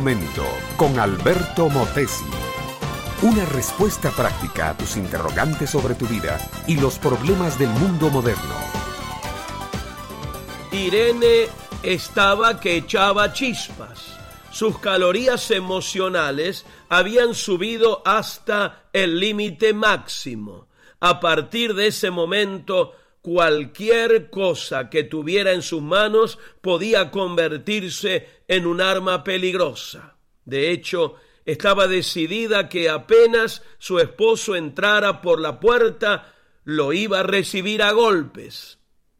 momento con Alberto Motesi. Una respuesta práctica a tus interrogantes sobre tu vida y los problemas del mundo moderno. Irene estaba que echaba chispas. Sus calorías emocionales habían subido hasta el límite máximo. A partir de ese momento, cualquier cosa que tuviera en sus manos podía convertirse en un arma peligrosa. De hecho, estaba decidida que apenas su esposo entrara por la puerta, lo iba a recibir a golpes.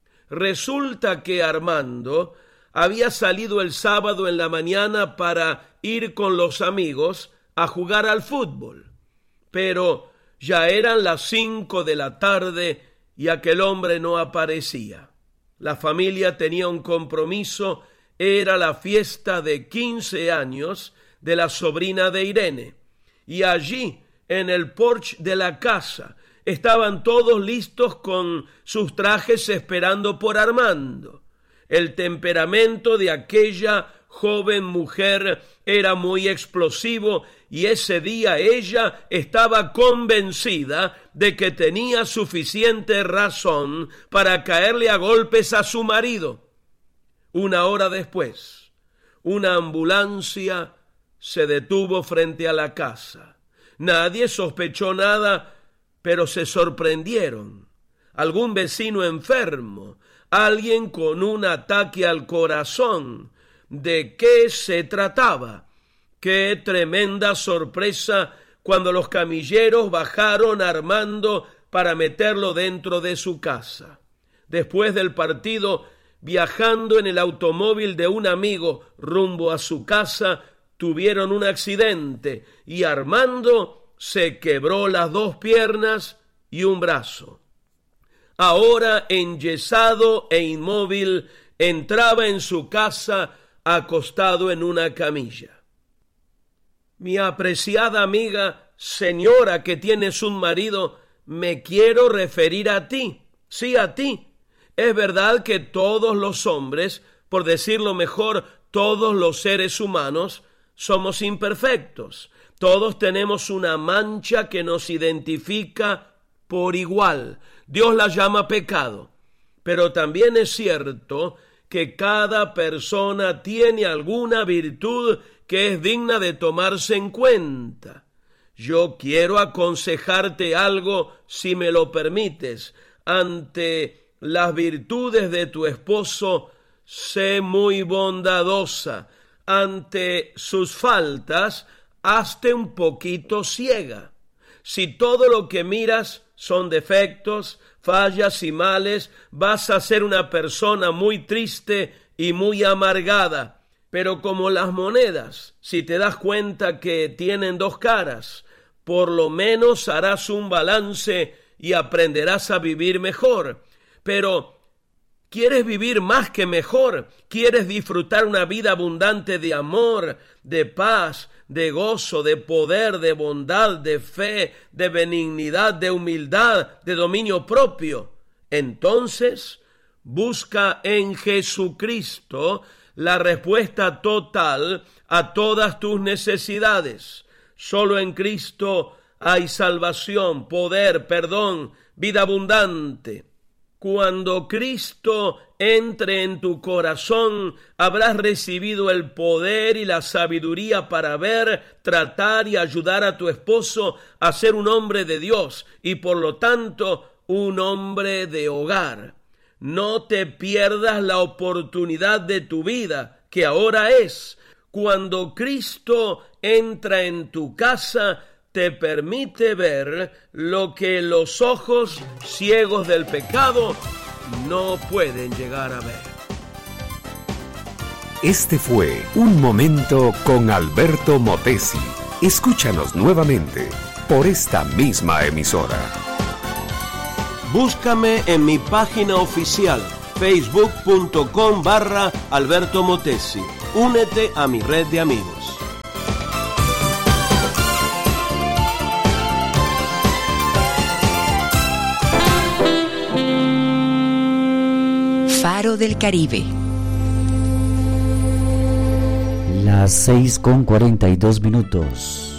Resulta que Armando había salido el sábado en la mañana para ir con los amigos a jugar al fútbol, pero ya eran las 5 de la tarde y aquel hombre no aparecía. La familia tenía un compromiso, era la fiesta de 15 años de la sobrina de Irene, y allí, en el porche de la casa, estaban todos listos con sus trajes esperando por Armando. El temperamento de aquella joven mujer era muy explosivo y ese día ella estaba convencida de que tenía suficiente razón para caerle a golpes a su marido. Una hora después, una ambulancia se detuvo frente a la casa. Nadie sospechó nada, pero se sorprendieron. Algún vecino enfermo, alguien con un ataque al corazón. ¿De qué se trataba? ¡Qué tremenda sorpresa cuando los camilleros bajaron a Armando para meterlo dentro de su casa! Después del partido, viajando en el automóvil de un amigo rumbo a su casa, tuvieron un accidente y Armando se quebró las 2 piernas y un brazo. Ahora, enyesado e inmóvil, entraba en su casa acostado en una camilla. Mi apreciada amiga, señora que tienes un marido, me quiero referir a ti, sí a ti. Es verdad que todos los hombres, por decirlo mejor, todos los seres humanos, somos imperfectos. Todos tenemos una mancha que nos identifica por igual. Dios la llama pecado. Pero también es cierto que cada persona tiene alguna virtud que es digna de tomarse en cuenta. Yo quiero aconsejarte algo, si me lo permites. Ante las virtudes de tu esposo, sé muy bondadosa. Ante sus faltas, hazte un poquito ciega. Si todo lo que miras son defectos, fallas y males, vas a ser una persona muy triste y muy amargada. Pero como las monedas, si te das cuenta que tienen 2 caras, por lo menos harás un balance y aprenderás a vivir mejor. Pero ¿quieres vivir más que mejor? ¿Quieres disfrutar una vida abundante de amor, de paz, de gozo, de poder, de bondad, de fe, de benignidad, de humildad, de dominio propio? Entonces, busca en Jesucristo la respuesta total a todas tus necesidades. Solo en Cristo hay salvación, poder, perdón, vida abundante. Cuando Cristo entre en tu corazón, habrás recibido el poder y la sabiduría para ver, tratar y ayudar a tu esposo a ser un hombre de Dios y por lo tanto un hombre de hogar. No te pierdas la oportunidad de tu vida, que ahora es. Cuando Cristo entra en tu casa, te permite ver lo que los ojos ciegos del pecado no pueden llegar a ver. Este fue Un Momento con Alberto Motesi. Escúchanos nuevamente por esta misma emisora. Búscame en mi página oficial facebook.com/Alberto Motesi. Únete a mi red de amigos. Faro del Caribe. Las 6:42 minutos.